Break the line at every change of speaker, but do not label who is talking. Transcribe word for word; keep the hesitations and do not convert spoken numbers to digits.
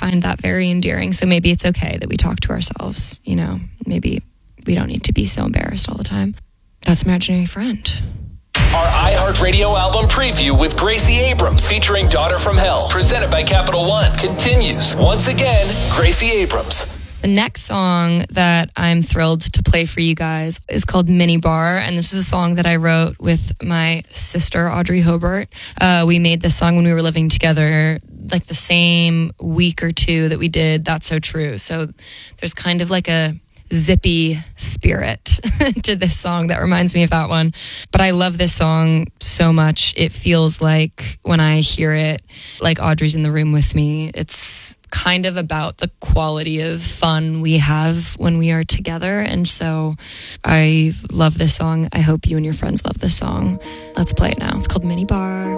find that very endearing. So maybe it's okay that we talk to ourselves, you know, maybe we don't need to be so embarrassed all the time. That's Imaginary Friend.
Our iHeartRadio album preview with Gracie Abrams featuring Daughter from Hell, presented by Capital One, continues. Once again, Gracie Abrams.
The next song that I'm thrilled to play for you guys is called Mini Bar, and this is a song that I wrote with my sister, Audrey Hobart. Uh, we made this song when we were living together, like the same week or two that we did That's So True. So there's kind of like a zippy spirit to this song that reminds me of that one. But I love this song so much. It feels like when I hear it, like Audrey's in the room with me. It's kind of about the quality of fun we have when we are together. And so I love this song. I hope you and your friends love this song. Let's play it now. It's called Mini Bar.